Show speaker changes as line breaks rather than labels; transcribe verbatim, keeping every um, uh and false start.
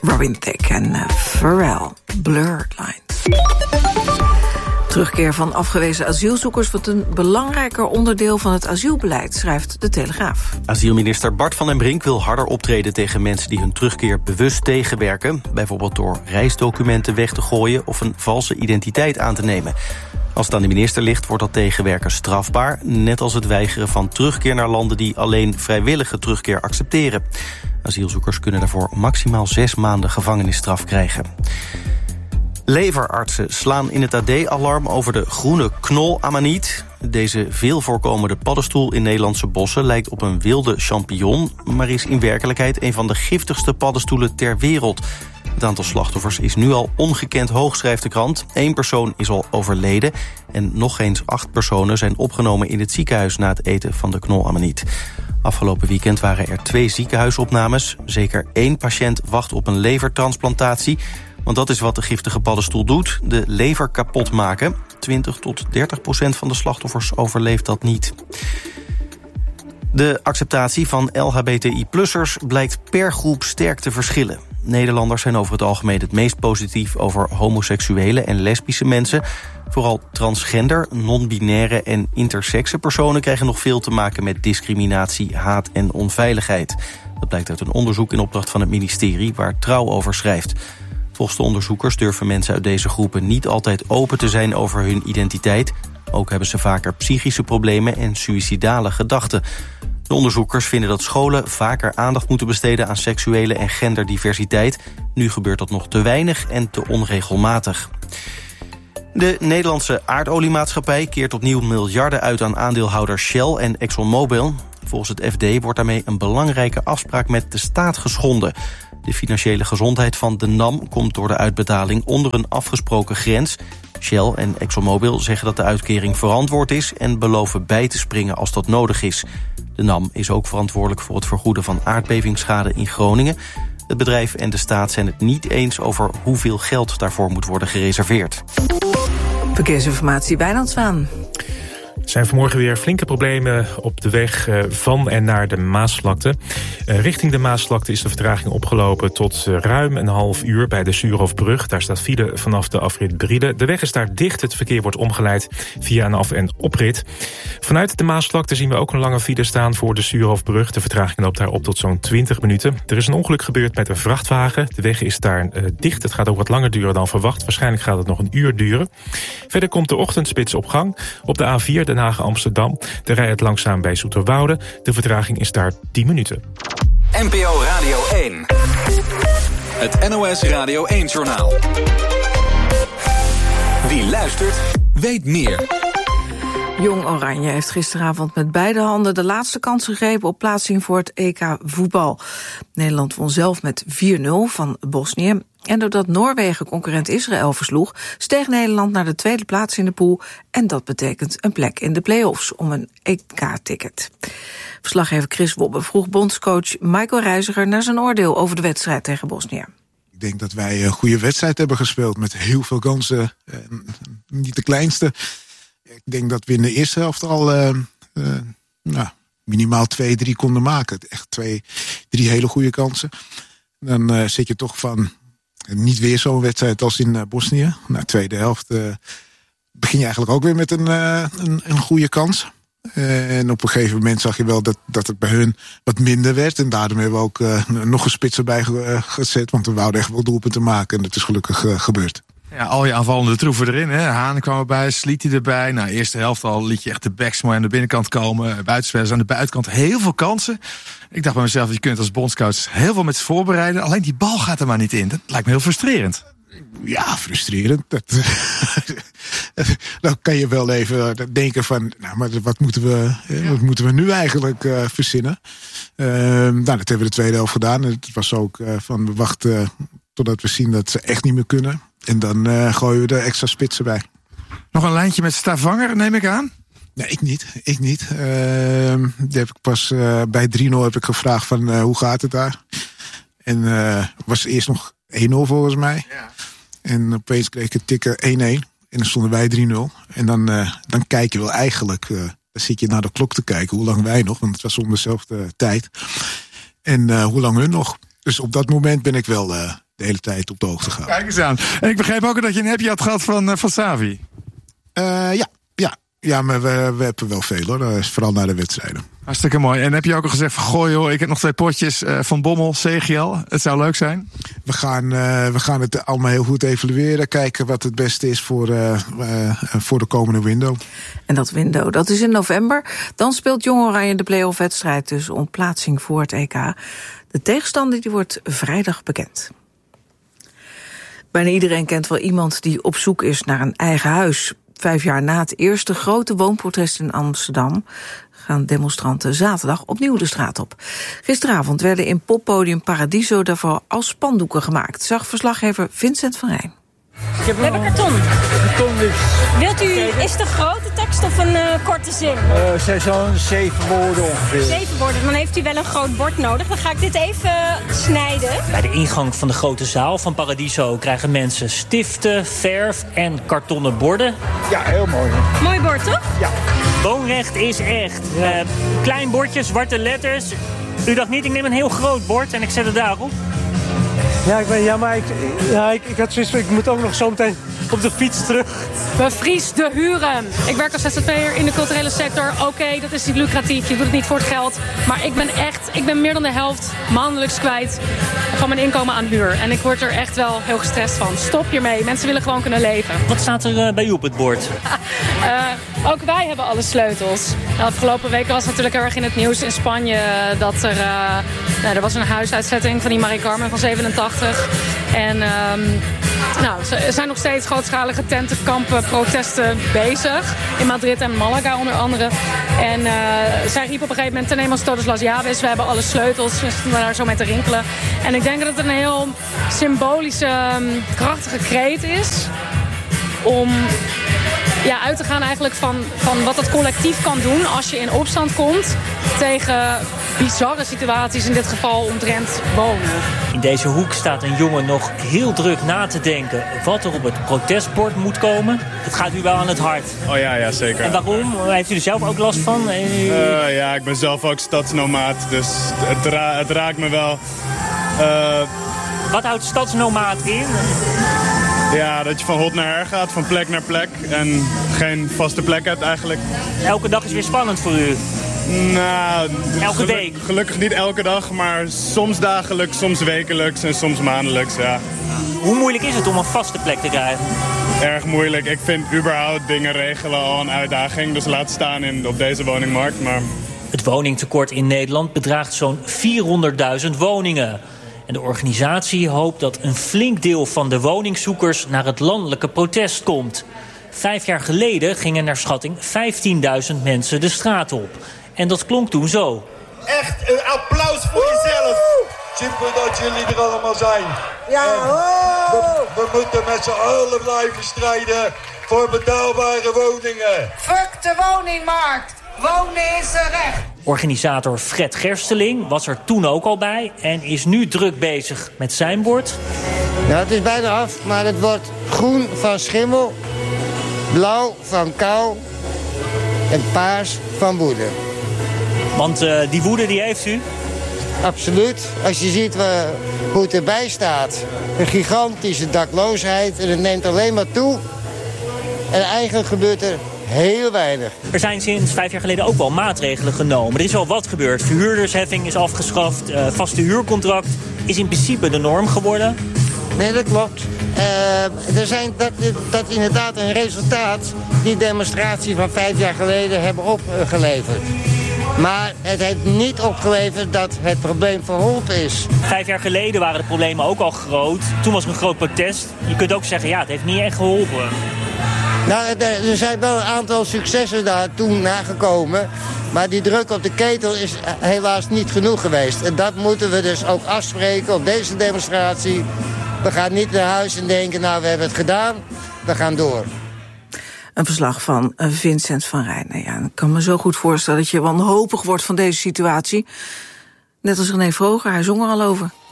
Robin Thicke en uh, Pharrell, Blurred Lines. Terugkeer van afgewezen asielzoekers wordt een belangrijker onderdeel van het asielbeleid, schrijft De Telegraaf.
Asielminister Bart van den Brink wil harder optreden tegen mensen die hun terugkeer bewust tegenwerken. Bijvoorbeeld door reisdocumenten weg te gooien of een valse identiteit aan te nemen. Als het aan de minister ligt, wordt dat tegenwerken strafbaar, net als het weigeren van terugkeer naar landen die alleen vrijwillige terugkeer accepteren. Asielzoekers kunnen daarvoor maximaal zes maanden gevangenisstraf krijgen. Leverartsen slaan in het A D alarm over de groene knolamaniet. Deze veel voorkomende paddenstoel in Nederlandse bossen lijkt op een wilde champignon, maar is in werkelijkheid een van de giftigste paddenstoelen ter wereld. Het aantal slachtoffers is nu al ongekend hoog, schrijft de krant. Eén persoon is al overleden en nog eens acht personen zijn opgenomen in het ziekenhuis na het eten van de knolamaniet. Afgelopen weekend waren er twee ziekenhuisopnames. Zeker één patiënt wacht op een levertransplantatie. Want dat is wat de giftige paddenstoel doet, de lever kapot maken. twintig tot dertig procent van de slachtoffers overleeft dat niet. De acceptatie van L H B T I-plussers blijkt per groep sterk te verschillen. Nederlanders zijn over het algemeen het meest positief over homoseksuele en lesbische mensen. Vooral transgender, non-binaire en intersexe personen krijgen nog veel te maken met discriminatie, haat en onveiligheid. Dat blijkt uit een onderzoek in opdracht van het ministerie waar Trouw over schrijft. Volgens de onderzoekers durven mensen uit deze groepen niet altijd open te zijn over hun identiteit. Ook hebben ze vaker psychische problemen en suïcidale gedachten. De onderzoekers vinden dat scholen vaker aandacht moeten besteden aan seksuele en genderdiversiteit. Nu gebeurt dat nog te weinig en te onregelmatig. De Nederlandse aardoliemaatschappij keert opnieuw miljarden uit aan aandeelhouders Shell en ExxonMobil. Volgens het F D wordt daarmee een belangrijke afspraak met de staat geschonden. De financiële gezondheid van de N A M komt door de uitbetaling onder een afgesproken grens. Shell en ExxonMobil zeggen dat de uitkering verantwoord is en beloven bij te springen als dat nodig is. De N A M is ook verantwoordelijk voor het vergoeden van aardbevingsschade in Groningen. Het bedrijf en de staat zijn het niet eens over hoeveel geld daarvoor moet worden gereserveerd.
Verkeersinformatie, Wijnand Zwaan.
Er zijn vanmorgen weer flinke problemen op de weg van en naar de Maasvlakte. Richting de Maasvlakte is de vertraging opgelopen tot ruim een half uur bij de Suurhofbrug. Daar staat file vanaf de afrit Brielen. De weg is daar dicht, het verkeer wordt omgeleid via een af- en oprit. Vanuit de Maasvlakte zien we ook een lange file staan voor de Suurhofbrug. De vertraging loopt daar op tot zo'n twintig minuten. Er is een ongeluk gebeurd met een vrachtwagen. De weg is daar uh, dicht, het gaat ook wat langer duren dan verwacht. Waarschijnlijk gaat het nog een uur duren. Verder komt de ochtendspits op gang. Op de A vier Den Haag-Amsterdam. De rijdt langzaam bij Zoeterwoude. De vertraging is daar tien minuten.
N P O Radio één. Het N O S Radio één-journaal. Wie luistert, weet meer.
Jong Oranje heeft gisteravond met beide handen de laatste kans gegrepen op plaatsing voor het E K voetbal. Nederland won zelf met vier nul van Bosnië. En doordat Noorwegen concurrent Israël versloeg, steeg Nederland naar de tweede plaats in de pool. En dat betekent een plek in de play-offs om een E K-ticket. Verslaggever Chris Wobbe vroeg bondscoach Michael Reiziger naar zijn oordeel over de wedstrijd tegen Bosnië.
Ik denk dat wij een goede wedstrijd hebben gespeeld met heel veel kansen. Uh, niet de kleinste. Ik denk dat we in de eerste helft al uh, uh, nou, minimaal twee, drie konden maken. Echt twee, drie hele goede kansen. Dan uh, zit je toch van niet weer zo'n wedstrijd als in uh, Bosnië. Na de tweede helft uh, begin je eigenlijk ook weer met een, uh, een, een goede kans. Uh, en op een gegeven moment zag je wel dat, dat het bij hun wat minder werd. En daarom hebben we ook uh, nog een spits erbij ge- uh, gezet. Want we wouden echt wel doelpunten maken. En dat is gelukkig uh, gebeurd.
Ja, al je aanvallende troeven erin. Hè. Haan kwam erbij, Slietie erbij. Nou, de eerste helft al liet je echt de backs mooi aan de binnenkant komen. Buitenspelers aan de buitenkant. Heel veel kansen. Ik dacht bij mezelf, je kunt als bondscoach heel veel met ze voorbereiden. Alleen die bal gaat er maar niet in. Dat lijkt me heel frustrerend.
Ja, frustrerend. Dat, dan kan je wel even denken van, nou, maar wat moeten we, ja. wat moeten we nu eigenlijk uh, verzinnen? Uh, nou, dat hebben we de tweede helft gedaan. Het was ook uh, van, we wachten totdat we zien dat ze echt niet meer kunnen. En dan uh, gooien we er extra spitsen bij.
Nog een lijntje met Stavanger, neem ik aan?
Nee, ik niet. Ik niet. Uh, die heb ik pas uh, bij drie nul heb ik gevraagd van uh, hoe gaat het daar? En uh, was eerst nog één nul volgens mij. Ja. En opeens kreeg ik een tikken één één. En dan stonden wij drie nul. En dan, uh, dan kijk je wel eigenlijk, uh, dan zit je naar de klok te kijken hoe lang wij nog, want het was om dezelfde tijd. En uh, hoe lang hun nog. Dus op dat moment ben ik wel uh, de hele tijd op de hoogte gehouden.
Kijk eens aan. En ik begreep ook dat je een appje had gehad van, uh, van Xavi.
Uh, ja, ja. Ja, maar we, we hebben wel veel hoor. Uh, vooral naar de wedstrijden.
Hartstikke mooi. En heb je ook al gezegd van gooi joh, ik heb nog twee potjes uh, van Bommel, C G L. Het zou leuk zijn.
We gaan, uh, we gaan het allemaal heel goed evalueren. Kijken wat het beste is voor, uh, uh, voor de komende window.
En dat window, dat is in november. Dan speelt Jong Oranje de play-off wedstrijd dus om plaatsing voor het E K. De tegenstander die wordt vrijdag bekend. Bijna iedereen kent wel iemand die op zoek is naar een eigen huis. Vijf jaar na het eerste grote woonprotest in Amsterdam gaan demonstranten zaterdag opnieuw de straat op. Gisteravond werden in poppodium Paradiso daarvoor als spandoeken gemaakt, zag verslaggever Vincent van Rijn.
We hebben karton.
Karton dus.
Wilt u, is het een grote tekst of een uh, korte zin?
Uh, Zo'n zeven woorden ongeveer.
Zeven woorden, dan heeft u wel een groot bord nodig. Dan ga ik dit even snijden.
Bij de ingang van de grote zaal van Paradiso krijgen mensen stiften, verf en kartonnen borden.
Ja, heel mooi.
Mooi bord, toch?
Ja.
Woonrecht is echt. Ja. Uh, klein bordje, zwarte letters. U dacht niet, ik neem een heel groot bord en ik zet het daarop.
Ja, ik ben, ja maar ik, ja, ik, ik had zoiets, ik moet ook nog zo meteen op de fiets terug.
Bevries de huren. Ik werk als Z Z P'er in de culturele sector. Oké, okay, dat is niet lucratief, je doet het niet voor het geld. Maar ik ben echt, ik ben meer dan de helft maandelijks kwijt van mijn inkomen aan huur. En ik word er echt wel heel gestrest van. Stop hiermee, mensen willen gewoon kunnen leven.
Wat staat er uh, bij u op het bord?
uh, ook wij hebben alle sleutels. De afgelopen weken was natuurlijk heel erg in het nieuws in Spanje dat er, uh, nou, er was een huisuitzetting van die Marie Carmen van zevenentachtig. En um, nou, er zijn nog steeds grootschalige tentenkampen, protesten bezig. In Madrid en Malaga onder andere. En uh, zij riep op een gegeven moment: tenemos todos las llaves. We hebben alle sleutels. We stonden daar zo mee te rinkelen. En ik denk dat het een heel symbolische, um, krachtige kreet is om ja, uit te gaan eigenlijk van, van wat het collectief kan doen als je in opstand komt tegen bizarre situaties, in dit geval omtrent wonen.
In deze hoek staat een jongen nog heel druk na te denken wat er op het protestbord moet komen. Het gaat u wel aan het hart.
Oh ja, ja zeker.
En waarom? Heeft u er zelf ook last van?
Uh, ja, ik ben zelf ook stadsnomaat, dus het, ra- het raakt me wel. Uh,
wat houdt stadsnomaat in?
Ja, dat je van hot naar her gaat, van plek naar plek en geen vaste plek hebt eigenlijk.
Elke dag is weer spannend voor u?
Nou,
elke
geluk,
week?
Gelukkig niet elke dag, maar soms dagelijks, soms wekelijks en soms maandelijks, ja.
Hoe moeilijk is het om een vaste plek te krijgen?
Erg moeilijk. Ik vind überhaupt dingen regelen al een uitdaging, dus laat staan in, op deze woningmarkt. Maar...
Het woningtekort in Nederland bedraagt zo'n vierhonderdduizend woningen. En de organisatie hoopt dat een flink deel van de woningzoekers naar het landelijke protest komt. Vijf jaar geleden gingen naar schatting vijftienduizend mensen de straat op. En dat klonk toen zo.
Echt een applaus voor jezelf. Super dat jullie er allemaal zijn. Ja, we, we moeten met z'n allen blijven strijden voor betaalbare woningen.
Fuck de woningmarkt. Wonen is een recht.
Organisator Fred Gersteling was er toen ook al bij en is nu druk bezig met zijn bord.
Nou, het is bijna af, maar het wordt groen van schimmel, blauw van kou en paars van woede.
Want uh, die woede die heeft u?
Absoluut. Als je ziet uh, hoe het erbij staat. Een gigantische dakloosheid en het neemt alleen maar toe. En eigenlijk gebeurt er heel weinig.
Er zijn sinds vijf jaar geleden ook wel maatregelen genomen. Er is al wat gebeurd. Verhuurdersheffing is afgeschaft. Uh, vaste huurcontract is in principe de norm geworden.
Nee, dat klopt. Uh, er zijn, dat, dat is inderdaad een resultaat die demonstratie van vijf jaar geleden hebben opgeleverd. Maar het heeft niet opgeleverd dat het probleem verholpen is.
Vijf jaar geleden waren de problemen ook al groot. Toen was er een groot protest. Je kunt ook zeggen, ja, het heeft niet echt geholpen.
Nou, er zijn wel een aantal successen daar toen nagekomen. Maar die druk op de ketel is helaas niet genoeg geweest. En dat moeten we dus ook afspreken op deze demonstratie. We gaan niet naar huis en denken, nou, we hebben het gedaan. We gaan door.
Een verslag van Vincent van Rijn. Nou ja, ik kan me zo goed voorstellen dat je wanhopig wordt van deze situatie. Net als René Vroger, hij zong er al over.